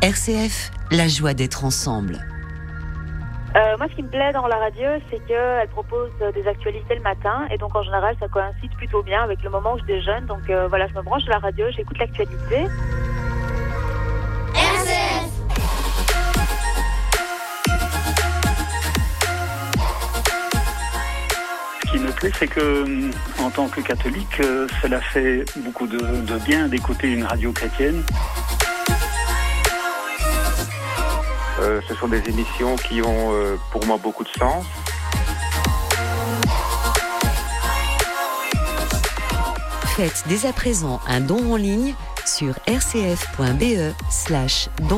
RCF, la joie d'être ensemble. Moi, ce qui me plaît dans la radio, c'est qu'elle propose des actualités le matin. Et donc, en général, ça coïncide plutôt bien avec le moment où je déjeune. Donc, voilà, je me branche sur la radio, j'écoute l'actualité. RCF. Ce qui me plaît, c'est que, en tant que catholique, cela fait beaucoup de bien d'écouter une radio chrétienne. Ce sont des émissions qui ont pour moi beaucoup de sens. Faites dès à présent un don en ligne sur rcf.be/don.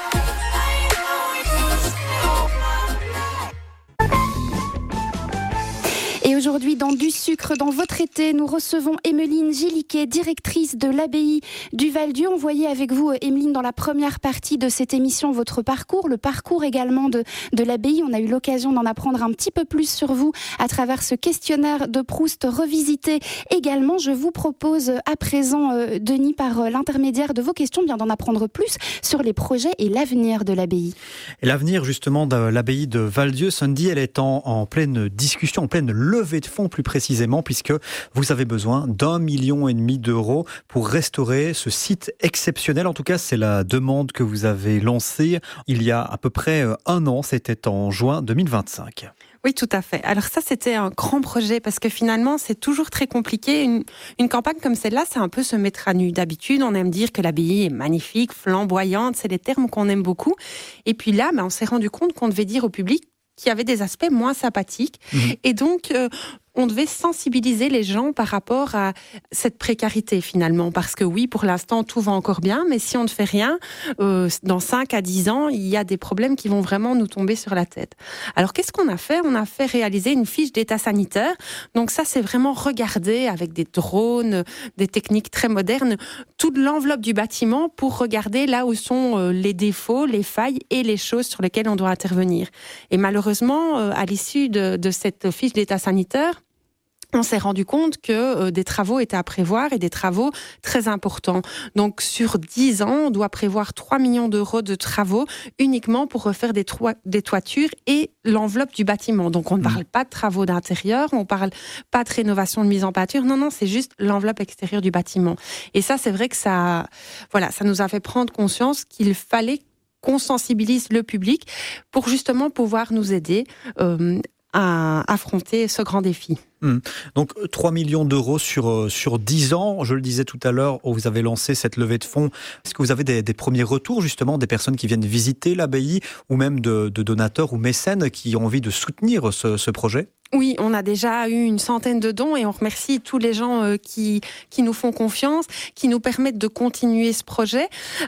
Aujourd'hui, dans Du sucre dans votre été, nous recevons Emmeline Gilliquet, directrice de l'abbaye du Val-Dieu. On voyait avec vous, Emmeline, dans la première partie de cette émission, votre parcours, le parcours également de l'abbaye. On a eu l'occasion d'en apprendre un petit peu plus sur vous à travers ce questionnaire de Proust revisité également. Je vous propose à présent, Denis, par l'intermédiaire de vos questions, bien d'en apprendre plus sur les projets et l'avenir de l'abbaye. Et l'avenir justement de l'abbaye de Val-Dieu, Sandy, elle est en pleine discussion, en pleine levée de fonds plus précisément, puisque vous avez besoin d'1,5 million d'euros pour restaurer ce site exceptionnel. En tout cas, c'est la demande que vous avez lancée il y a à peu près un an, c'était en juin 2025. Oui, tout à fait. Alors ça, c'était un grand projet parce que finalement, c'est toujours très compliqué. Une campagne comme celle-là, c'est un peu se mettre à nu. D'habitude, on aime dire que l'abbaye est magnifique, flamboyante, c'est des termes qu'on aime beaucoup. Et puis là, on s'est rendu compte qu'on devait dire au public qu'il y avait des aspects moins sympathiques. Et donc, on devait sensibiliser les gens par rapport à cette précarité finalement. Parce que oui, pour l'instant, tout va encore bien, mais si on ne fait rien, dans 5 à 10 ans, il y a des problèmes qui vont vraiment nous tomber sur la tête. Alors, qu'est-ce qu'on a fait ? On a fait réaliser une fiche d'état sanitaire. Donc ça, c'est vraiment regarder avec des drones, des techniques très modernes, toute l'enveloppe du bâtiment pour regarder là où sont les défauts, les failles et les choses sur lesquelles on doit intervenir. Et malheureusement, à l'issue de cette fiche d'état sanitaire, on s'est rendu compte que des travaux étaient à prévoir et des travaux très importants. Donc, sur 10 ans, on doit prévoir 3 millions d'euros de travaux uniquement pour refaire des toitures et l'enveloppe du bâtiment. Donc, on ne parle pas de travaux d'intérieur, on ne parle pas de rénovation de mise en pâture. Non, c'est juste l'enveloppe extérieure du bâtiment. Et ça, c'est vrai que ça nous a fait prendre conscience qu'il fallait qu'on sensibilise le public pour justement pouvoir nous aider à affronter ce grand défi. Donc 3 millions d'euros sur 10 ans, je le disais tout à l'heure, vous avez lancé cette levée de fonds. Est-ce que vous avez des premiers retours justement des personnes qui viennent visiter l'abbaye ou même de donateurs ou mécènes qui ont envie de soutenir ce projet ? Oui, on a déjà eu une centaine de dons et on remercie tous les gens qui nous font confiance, qui nous permettent de continuer ce projet.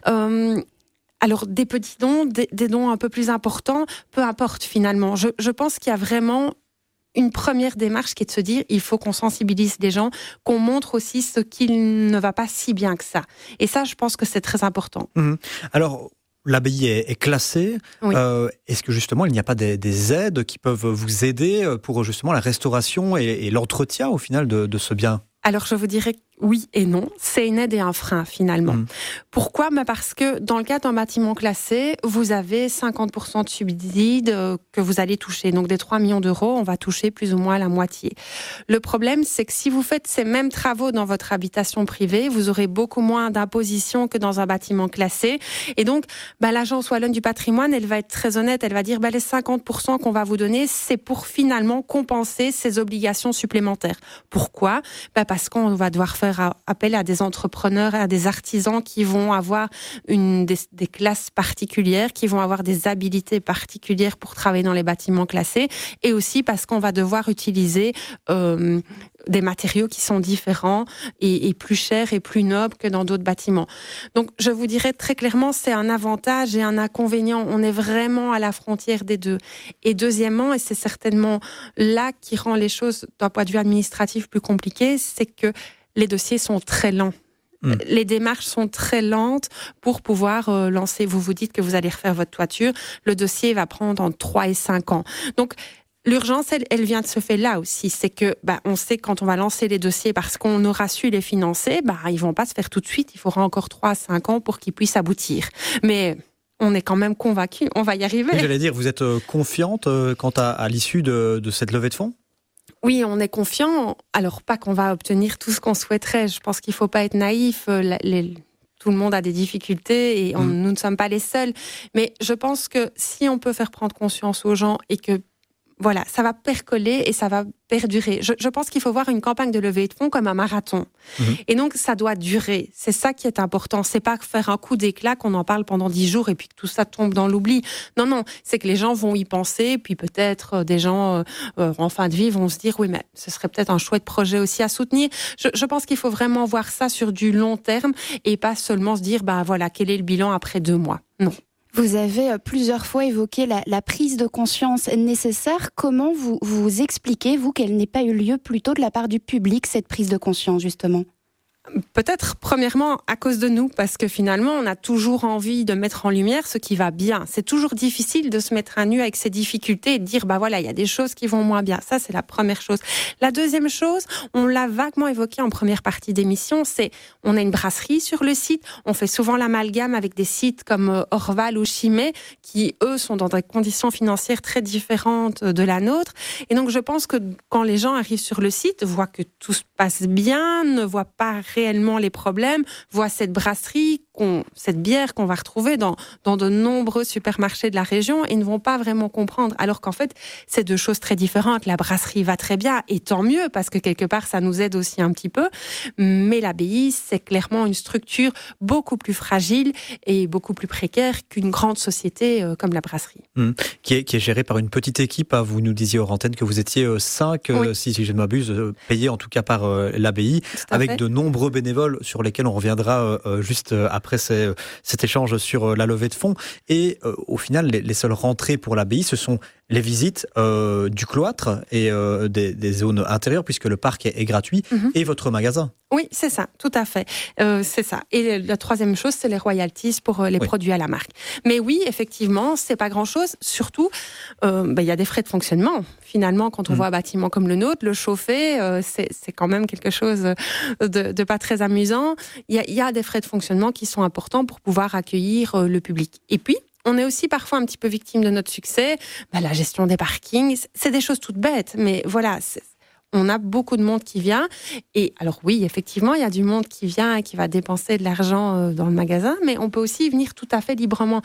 Alors, des petits dons, des dons un peu plus importants, peu importe finalement. Je pense qu'il y a vraiment une première démarche qui est de se dire il faut qu'on sensibilise les gens, qu'on montre aussi ce qui ne va pas si bien que ça. Et ça, je pense que c'est très important. Alors, l'abbaye est classée. Oui. Est-ce que justement, il n'y a pas des aides qui peuvent vous aider pour justement la restauration et l'entretien au final de ce bien ? Alors, je vous dirais oui et non. C'est une aide et un frein, finalement. Pourquoi ? Parce que dans le cas d'un bâtiment classé, vous avez 50% de subsides que vous allez toucher. Donc, des 3 millions d'euros, on va toucher plus ou moins la moitié. Le problème, c'est que si vous faites ces mêmes travaux dans votre habitation privée, vous aurez beaucoup moins d'imposition que dans un bâtiment classé. Et donc, l'Agence wallonne du patrimoine, elle va être très honnête. Elle va dire, les 50% qu'on va vous donner, c'est pour finalement compenser ces obligations supplémentaires. Pourquoi ? Parce qu'on va devoir faire appel à des entrepreneurs et à des artisans qui vont avoir des classes particulières, qui vont avoir des habilités particulières pour travailler dans les bâtiments classés, et aussi parce qu'on va devoir utiliser des matériaux qui sont différents et plus chers et plus nobles que dans d'autres bâtiments. Donc, je vous dirais très clairement, c'est un avantage et un inconvénient. On est vraiment à la frontière des deux. Et deuxièmement, et c'est certainement là qui rend les choses d'un point de vue administratif plus compliquées, c'est que les dossiers sont très lents. Les démarches sont très lentes pour pouvoir lancer. Vous vous dites que vous allez refaire votre toiture. Le dossier va prendre entre 3 et 5 ans. Donc, l'urgence, elle vient de ce fait là aussi. C'est que, on sait quand on va lancer les dossiers parce qu'on aura su les financer, ils vont pas se faire tout de suite. Il faudra encore 3 à 5 ans pour qu'ils puissent aboutir. Mais on est quand même convaincus, on va y arriver. Oui, j'allais dire, vous êtes confiante quant à l'issue de cette levée de fonds ? Oui, on est confiant. Alors, pas qu'on va obtenir tout ce qu'on souhaiterait. Je pense qu'il ne faut pas être naïf. Tout le monde a des difficultés et nous ne sommes pas les seuls. Mais je pense que si on peut faire prendre conscience aux gens et que voilà, ça va percoler et ça va perdurer. Je pense qu'il faut voir une campagne de levée de fonds comme un marathon. Et donc, ça doit durer. C'est ça qui est important. C'est pas faire un coup d'éclat, qu'on en parle pendant 10 jours et puis que tout ça tombe dans l'oubli. Non, c'est que les gens vont y penser, puis peut-être des gens en fin de vie vont se dire, oui, mais ce serait peut-être un chouette projet aussi à soutenir. Je pense qu'il faut vraiment voir ça sur du long terme et pas seulement se dire, voilà, quel est le bilan après 2 mois. Non. Vous avez plusieurs fois évoqué la prise de conscience nécessaire. Comment vous expliquez, vous, qu'elle n'ait pas eu lieu plus tôt de la part du public, cette prise de conscience, justement ? Peut-être, premièrement, à cause de nous, parce que finalement, on a toujours envie de mettre en lumière ce qui va bien. C'est toujours difficile de se mettre à nu avec ses difficultés et de dire, voilà, il y a des choses qui vont moins bien. Ça, c'est la première chose. La deuxième chose, on l'a vaguement évoqué en première partie d'émission, c'est, on a une brasserie sur le site, on fait souvent l'amalgame avec des sites comme Orval ou Chimay, qui, eux, sont dans des conditions financières très différentes de la nôtre. Et donc, je pense que quand les gens arrivent sur le site, voient que tout se passe bien, ne voient pas réellement les problèmes, voient cette brasserie, cette bière qu'on va retrouver dans de nombreux supermarchés de la région et ne vont pas vraiment comprendre. Alors qu'en fait, c'est 2 choses très différentes. La brasserie va très bien et tant mieux parce que quelque part, ça nous aide aussi un petit peu. Mais l'abbaye, c'est clairement une structure beaucoup plus fragile et beaucoup plus précaire qu'une grande société comme la brasserie. Qui est gérée par une petite équipe. Vous nous disiez hors antenne que vous étiez 5, oui. si je ne m'abuse, payés en tout cas par l'abbaye, avec de nombreux bénévoles sur lesquels on reviendra juste après cet échange sur la levée de fonds. Et au final, les seules rentrées pour l'abbaye, ce sont les visites du cloître et des zones intérieures, puisque le parc est gratuit, et votre magasin. Oui, c'est ça, tout à fait. C'est ça. Et la troisième chose, c'est les royalties pour les produits à la marque. Mais oui, effectivement, c'est pas grand-chose. Surtout, y a des frais de fonctionnement. Finalement, quand on voit un bâtiment comme le nôtre, le chauffer, c'est quand même quelque chose de pas très amusant. Il y a des frais de fonctionnement qui sont importants pour pouvoir accueillir le public. Et puis, on est aussi parfois un petit peu victime de notre succès. La gestion des parkings, c'est des choses toutes bêtes, mais voilà, on a beaucoup de monde qui vient. Et alors oui, effectivement, il y a du monde qui vient et qui va dépenser de l'argent dans le magasin, mais on peut aussi venir tout à fait librement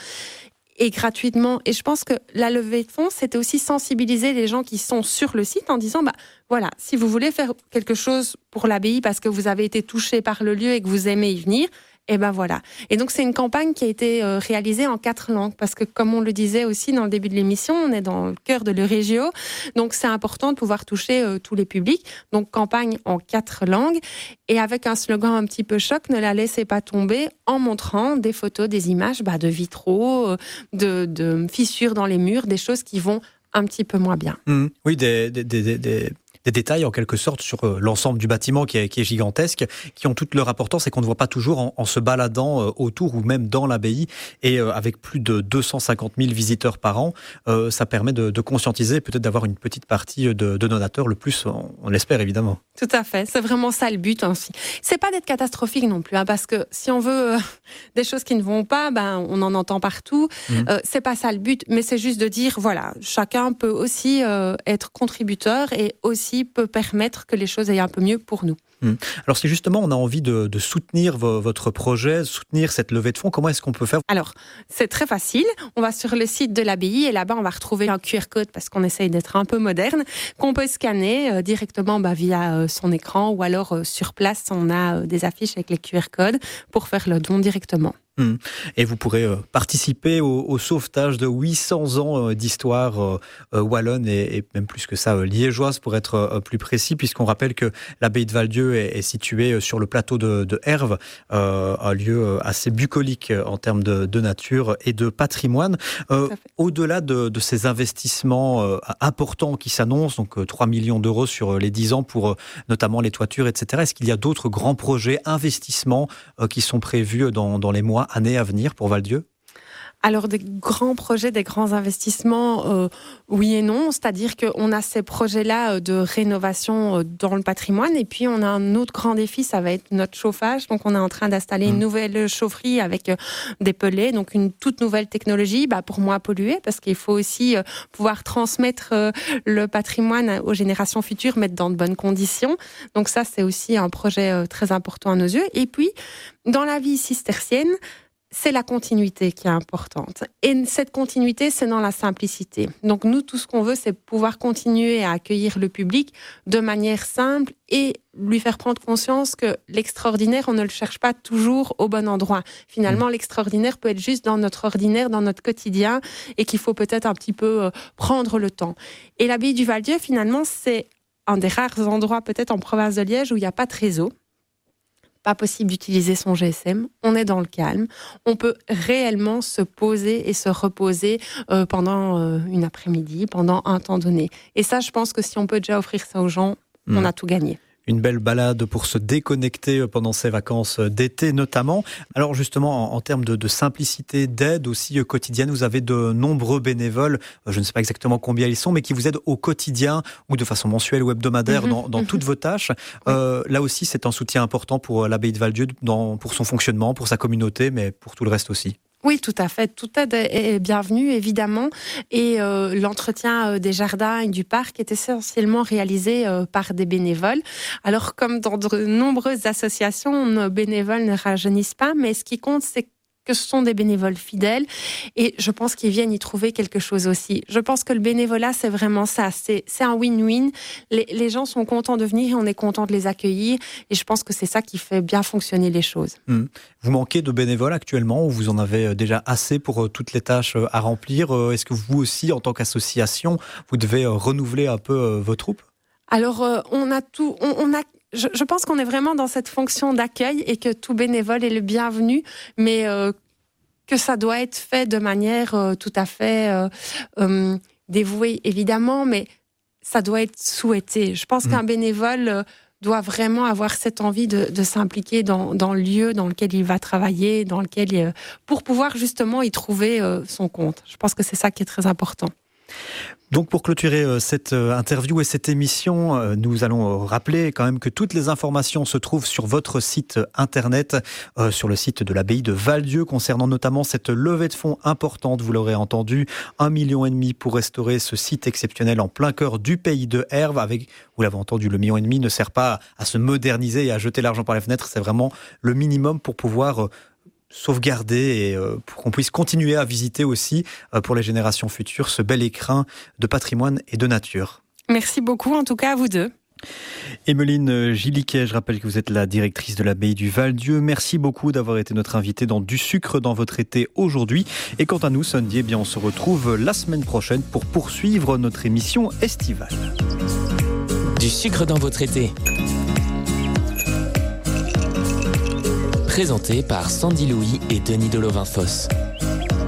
et gratuitement. Et je pense que la levée de fonds, c'était aussi sensibiliser les gens qui sont sur le site en disant, voilà, si vous voulez faire quelque chose pour l'abbaye parce que vous avez été touché par le lieu et que vous aimez y venir, et voilà. Et donc, c'est une campagne qui a été réalisée en 4 langues. Parce que, comme on le disait aussi dans le début de l'émission, on est dans le cœur de l'Eurégio. Donc, c'est important de pouvoir toucher tous les publics. Donc, campagne en 4 langues. Et avec un slogan un petit peu choc, ne la laissez pas tomber, en montrant des photos, des images de vitraux, de fissures dans les murs, des choses qui vont un petit peu moins bien. Oui, des détails en quelque sorte sur l'ensemble du bâtiment qui est gigantesque, qui ont toute leur importance et qu'on ne voit pas toujours en se baladant autour ou même dans l'abbaye. Et avec plus de 250 000 visiteurs par an, ça permet de conscientiser, peut-être d'avoir une petite partie de donateurs, le plus, on l'espère évidemment. Tout à fait, c'est vraiment ça le but aussi. C'est pas d'être catastrophique non plus, parce que si on veut des choses qui ne vont pas, on en entend partout. C'est pas ça le but, mais c'est juste de dire, voilà, chacun peut aussi être contributeur et aussi peut permettre que les choses aillent un peu mieux pour nous. Alors si justement on a envie de soutenir votre projet, soutenir cette levée de fonds, comment est-ce qu'on peut faire ? Alors, c'est très facile. On va sur le site de l'abbaye et là-bas on va retrouver un QR code parce qu'on essaye d'être un peu moderne, qu'on peut scanner directement via son écran ou alors sur place on a des affiches avec les QR codes pour faire le don directement. Et vous pourrez participer au sauvetage de 800 ans d'histoire wallonne et même plus que ça, liégeoise pour être plus précis, puisqu'on rappelle que l'abbaye de Val-Dieu est située sur le plateau de Herve, un lieu assez bucolique en termes de nature et de patrimoine. Au-delà de ces investissements importants qui s'annoncent, donc 3 millions d'euros sur les 10 ans pour notamment les toitures, etc., est-ce qu'il y a d'autres grands projets, investissements qui sont prévus dans les mois, années à venir pour Val-Dieu ? Alors, des grands projets, des grands investissements, oui et non. C'est-à-dire qu'on a ces projets-là de rénovation dans le patrimoine. Et puis, on a un autre grand défi, ça va être notre chauffage. Donc, on est en train d'installer une nouvelle chaufferie avec des pellets. Donc, une toute nouvelle technologie pour moins polluer, parce qu'il faut aussi pouvoir transmettre le patrimoine aux générations futures, mettre dans de bonnes conditions. Donc, ça, c'est aussi un projet très important à nos yeux. Et puis, dans la vie cistercienne, c'est la continuité qui est importante. Et cette continuité, c'est dans la simplicité. Donc nous, tout ce qu'on veut, c'est pouvoir continuer à accueillir le public de manière simple et lui faire prendre conscience que l'extraordinaire, on ne le cherche pas toujours au bon endroit. Finalement, l'extraordinaire peut être juste dans notre ordinaire, dans notre quotidien, et qu'il faut peut-être un petit peu prendre le temps. Et l'abbaye du Val-Dieu, finalement, c'est un des rares endroits, peut-être en province de Liège, où il n'y a pas de réseau. Pas possible d'utiliser son GSM, on est dans le calme, on peut réellement se poser et se reposer pendant une après-midi, pendant un temps donné. Et ça, je pense que si on peut déjà offrir ça aux gens, on a tout gagné. Une belle balade pour se déconnecter pendant ces vacances d'été notamment. Alors justement, en termes de simplicité, d'aide aussi quotidienne, vous avez de nombreux bénévoles, je ne sais pas exactement combien ils sont, mais qui vous aident au quotidien ou de façon mensuelle ou hebdomadaire dans toutes vos tâches. Là aussi, c'est un soutien important pour l'abbaye de Val-Dieu, pour son fonctionnement, pour sa communauté, mais pour tout le reste aussi. Oui, tout à fait. Toute aide est bienvenue, évidemment. Et l'entretien des jardins et du parc est essentiellement réalisé par des bénévoles. Alors, comme dans de nombreuses associations, nos bénévoles ne rajeunissent pas, mais ce qui compte, c'est que ce sont des bénévoles fidèles et je pense qu'ils viennent y trouver quelque chose aussi. Je pense que le bénévolat, c'est vraiment ça. C'est un win-win. Les gens sont contents de venir et on est content de les accueillir et je pense que c'est ça qui fait bien fonctionner les choses. Vous manquez de bénévoles actuellement ou vous en avez déjà assez pour toutes les tâches à remplir? Est-ce que vous aussi, en tant qu'association, vous devez renouveler un peu vos troupes? Alors, on a tout... Je pense qu'on est vraiment dans cette fonction d'accueil et que tout bénévole est le bienvenu, mais que ça doit être fait de manière tout à fait dévouée, évidemment, mais ça doit être souhaité. Je pense qu'un bénévole doit vraiment avoir cette envie de s'impliquer dans le lieu dans lequel il va travailler, pour pouvoir justement y trouver son compte. Je pense que c'est ça qui est très important. Donc pour clôturer cette interview et cette émission, nous allons rappeler quand même que toutes les informations se trouvent sur votre site internet, sur le site de l'abbaye de Val-Dieu, concernant notamment cette levée de fonds importante, vous l'aurez entendu, 1,5 million pour restaurer ce site exceptionnel en plein cœur du pays de Herve. Vous l'avez entendu, le 1,5 million ne sert pas à se moderniser et à jeter l'argent par les fenêtres, c'est vraiment le minimum pour pouvoir sauvegarder et pour qu'on puisse continuer à visiter aussi pour les générations futures ce bel écrin de patrimoine et de nature. Merci beaucoup en tout cas à vous deux. Emeline Gilliquet, je rappelle que vous êtes la directrice de l'abbaye du Val-Dieu. Merci beaucoup d'avoir été notre invitée dans Du sucre dans votre été aujourd'hui. Et quant à nous, Sunday, on se retrouve la semaine prochaine pour poursuivre notre émission estivale. Du sucre dans votre été. Présenté par Sandy Louis et Denis Delovin-Fosse.